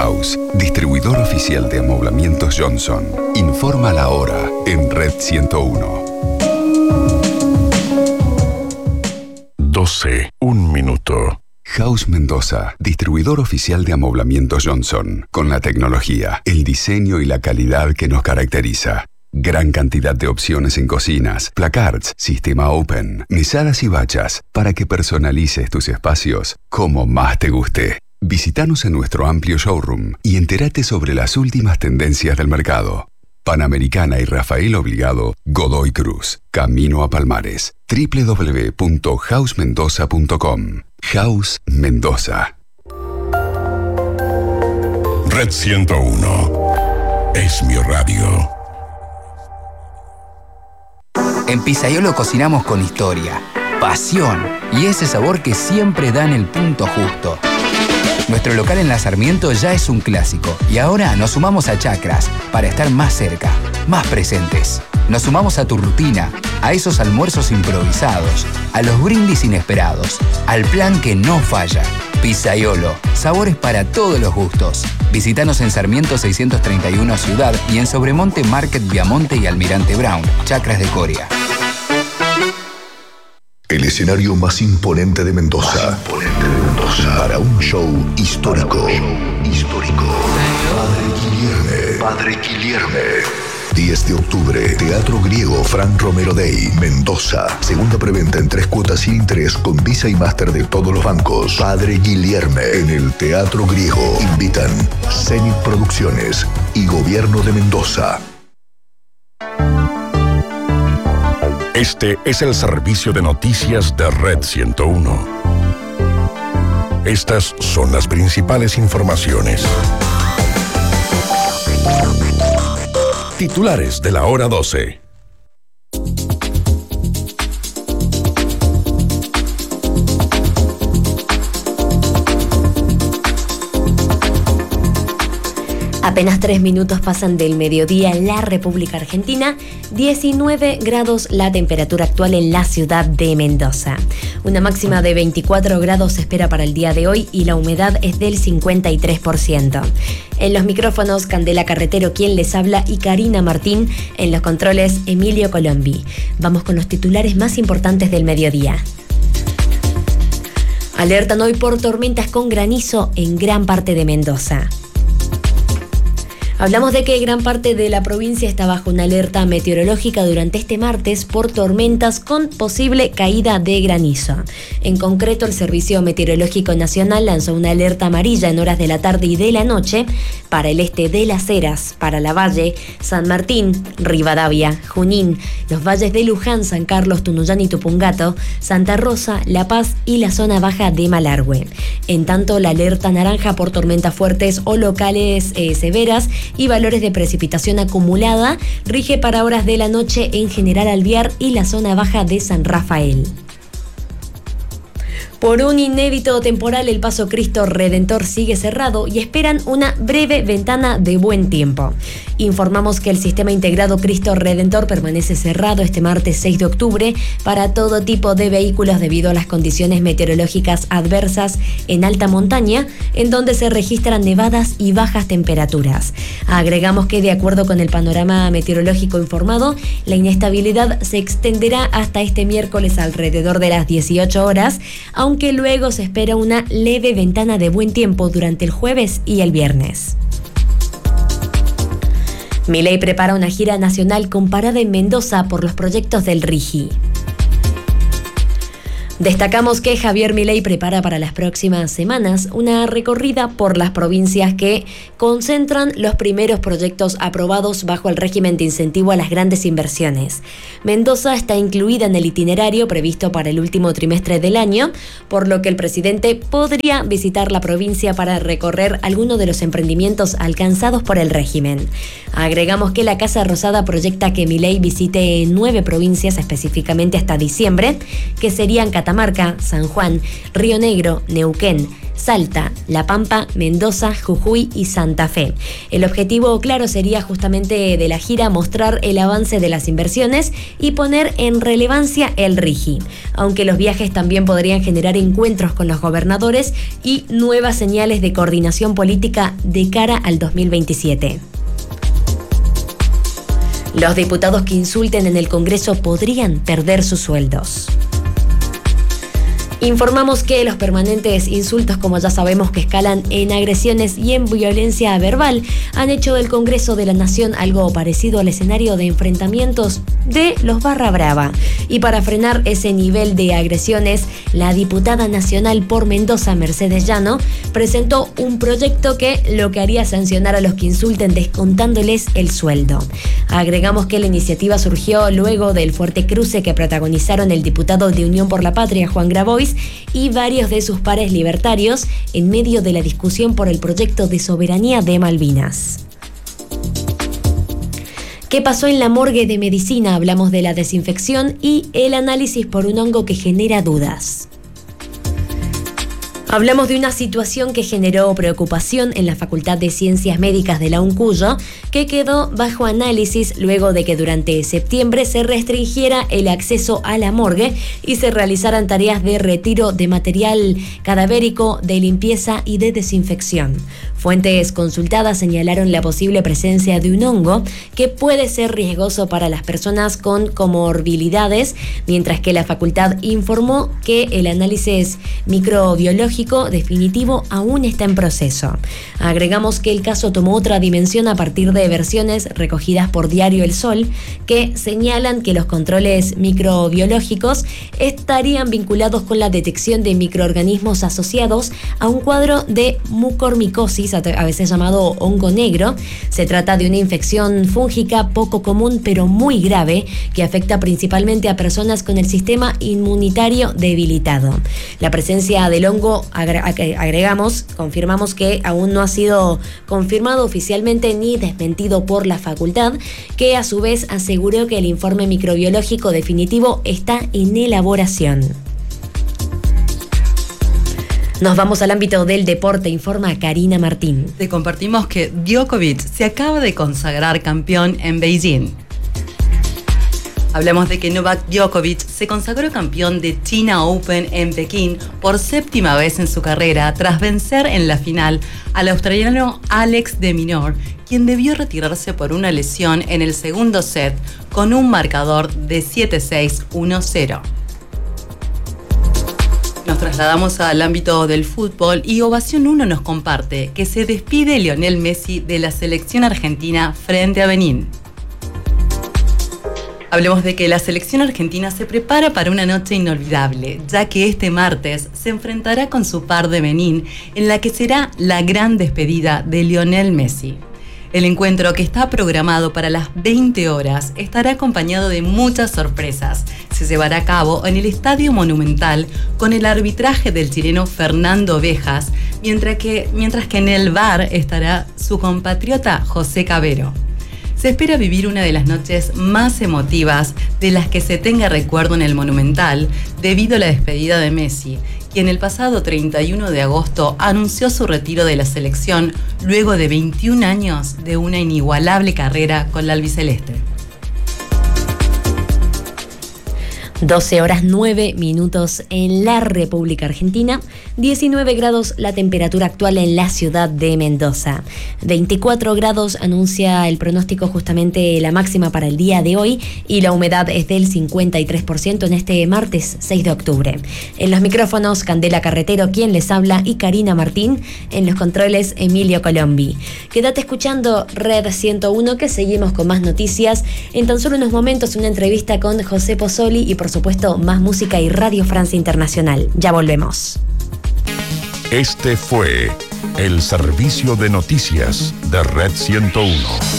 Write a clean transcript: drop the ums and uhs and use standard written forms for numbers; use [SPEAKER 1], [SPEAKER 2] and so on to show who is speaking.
[SPEAKER 1] House, distribuidor oficial de amoblamientos Johnson. Informa la hora en Red 101.
[SPEAKER 2] 12, 1 minuto.
[SPEAKER 1] House Mendoza, distribuidor oficial de amoblamientos Johnson, con la tecnología, el diseño y la calidad que nos caracteriza. Gran cantidad de opciones en cocinas, placards, sistema open, mesadas y bachas, para que personalices tus espacios como más te guste. Visítanos en nuestro amplio showroom y entérate sobre las últimas tendencias del mercado. Panamericana y Rafael Obligado, Godoy Cruz, Camino a Palmares. www.housmendoza.com. House Mendoza.
[SPEAKER 2] Red 101 es mi radio.
[SPEAKER 3] En Pizzaiolo cocinamos con historia, pasión y ese sabor que siempre da en el punto justo. Nuestro local en La Sarmiento ya es un clásico y ahora nos sumamos a Chacras para estar más cerca, más presentes. Nos sumamos a tu rutina, a esos almuerzos improvisados, a los brindis inesperados, al plan que no falla. Pizzaiolo, sabores para todos los gustos. Visítanos en Sarmiento 631 Ciudad y en Sobremonte Market Viamonte y Almirante Brown, Chacras de Coria.
[SPEAKER 4] El escenario más imponente de Mendoza. Para un show histórico. Padre Guilherme. 10 de octubre, Teatro Griego Fran Romero Day, Mendoza. Segunda preventa en 3 cuotas sin interés con Visa y Master de todos los bancos. Padre Guilherme en el Teatro Griego. Invitan Zenit Producciones y Gobierno de Mendoza.
[SPEAKER 2] Este es el servicio de noticias de Red 101. Estas son las principales informaciones. Titulares de la hora 12.
[SPEAKER 5] Apenas 3 minutos pasan del mediodía en la República Argentina, 19 grados la temperatura actual en la ciudad de Mendoza. Una máxima de 24 grados se espera para el día de hoy y la humedad es del 53%. En los micrófonos, Candela Carretero, quien les habla, y Karina Martín. En los controles, Emilio Colombi. Vamos con los titulares más importantes del mediodía. Alertan hoy por tormentas con granizo en gran parte de Mendoza. Hablamos de que gran parte de la provincia está bajo una alerta meteorológica durante este martes por tormentas con posible caída de granizo. En concreto, el Servicio Meteorológico Nacional lanzó una alerta amarilla en horas de la tarde y de la noche para el este de Las Heras, para Lavalle, San Martín, Rivadavia, Junín, los valles de Luján, San Carlos, Tunuyán y Tupungato, Santa Rosa, La Paz y la zona baja de Malargüe. En tanto, la alerta naranja por tormentas fuertes o locales severas y valores de precipitación acumulada rige para horas de la noche en General Alvear y la zona baja de San Rafael. Por un inédito temporal, el Paso Cristo Redentor sigue cerrado y esperan una breve ventana de buen tiempo. Informamos que el Sistema Integrado Cristo Redentor permanece cerrado este martes 6 de octubre para todo tipo de vehículos debido a las condiciones meteorológicas adversas en alta montaña, en donde se registran nevadas y bajas temperaturas. Agregamos que, de acuerdo con el panorama meteorológico informado, la inestabilidad se extenderá hasta este miércoles alrededor de las 18 horas, aunque luego se espera una leve ventana de buen tiempo durante el jueves y el viernes. Milei prepara una gira nacional con parada en Mendoza por los proyectos del RIGI. Destacamos que Javier Milei prepara para las próximas semanas una recorrida por las provincias que concentran los primeros proyectos aprobados bajo el régimen de incentivo a las grandes inversiones. Mendoza está incluida en el itinerario previsto para el último trimestre del año, por lo que el presidente podría visitar la provincia para recorrer algunos de los emprendimientos alcanzados por el régimen. Agregamos que la Casa Rosada proyecta que Milei visite 9 provincias específicamente hasta diciembre, que serían Catamarca, Catamarca, San Juan, Río Negro, Neuquén, Salta, La Pampa, Mendoza, Jujuy y Santa Fe. El objetivo claro sería justamente de la gira mostrar el avance de las inversiones y poner en relevancia el RIGI, aunque los viajes también podrían generar encuentros con los gobernadores y nuevas señales de coordinación política de cara al 2027. Los diputados que insulten en el Congreso podrían perder sus sueldos. Informamos que los permanentes insultos, como ya sabemos que escalan en agresiones y en violencia verbal, han hecho del Congreso de la Nación algo parecido al escenario de enfrentamientos de los Barra Brava. Y para frenar ese nivel de agresiones, la diputada nacional por Mendoza, Mercedes Llano, presentó un proyecto que lo que haría sancionar a los que insulten descontándoles el sueldo. Agregamos que la iniciativa surgió luego del fuerte cruce que protagonizaron el diputado de Unión por la Patria, Juan Grabois, y varios de sus pares libertarios en medio de la discusión por el proyecto de soberanía de Malvinas. ¿Qué pasó en la morgue de medicina? Hablamos de la desinfección y el análisis por un hongo que genera dudas. Hablamos de una situación que generó preocupación en la Facultad de Ciencias Médicas de la UNCUYO, que quedó bajo análisis luego de que durante septiembre se restringiera el acceso a la morgue y se realizaran tareas de retiro de material cadavérico, de limpieza y de desinfección. Fuentes consultadas señalaron la posible presencia de un hongo que puede ser riesgoso para las personas con comorbilidades, mientras que la facultad informó que el análisis microbiológico definitivo aún está en proceso. Agregamos que el caso tomó otra dimensión a partir de versiones recogidas por Diario El Sol que señalan que los controles microbiológicos estarían vinculados con la detección de microorganismos asociados a un cuadro de mucormicosis, a veces llamado hongo negro. Se trata de una infección fúngica poco común pero muy grave que afecta principalmente a personas con el sistema inmunitario debilitado. La presencia del hongo, confirmamos que aún no ha sido confirmado oficialmente ni desmentido por la facultad, que a su vez aseguró que el informe microbiológico definitivo está en elaboración. Nos vamos al ámbito del deporte, informa Karina Martín.
[SPEAKER 6] Te compartimos que Djokovic se acaba de consagrar campeón en Beijing. Hablamos de que Novak Djokovic se consagró campeón de China Open en Pekín por séptima vez en su carrera, tras vencer en la final al australiano Alex de Minaur, quien debió retirarse por una lesión en el segundo set con un marcador de 7-6, 1-0. Nos trasladamos al ámbito del fútbol y Ovación 1 nos comparte que se despide Lionel Messi de la selección argentina frente a Benín. Hablemos de que la selección argentina se prepara para una noche inolvidable, ya que este martes se enfrentará con su par de Benín, en la que será la gran despedida de Lionel Messi. El encuentro, que está programado para las 20 horas, estará acompañado de muchas sorpresas. Se llevará a cabo en el Estadio Monumental con el arbitraje del chileno Fernando Vejas, mientras que en el VAR estará su compatriota José Cabero. Se espera vivir una de las noches más emotivas de las que se tenga recuerdo en el Monumental, debido a la despedida de Messi, quien el pasado 31 de agosto anunció su retiro de la selección luego de 21 años de una inigualable carrera con la albiceleste.
[SPEAKER 5] 12 horas 9 minutos en la República Argentina, 19 grados la temperatura actual en la ciudad de Mendoza. 24 grados anuncia el pronóstico, justamente la máxima para el día de hoy, y la humedad es del 53% en este martes 6 de octubre. En los micrófonos, Candela Carretero, quien les habla, y Karina Martín. En los controles, Emilio Colombi. Quédate escuchando Red 101, que seguimos con más noticias. En tan solo unos momentos, una entrevista con José Pozzoli y, por supuesto, más música y Radio Francia Internacional. Ya volvemos.
[SPEAKER 2] Este fue el servicio de noticias de Red 101.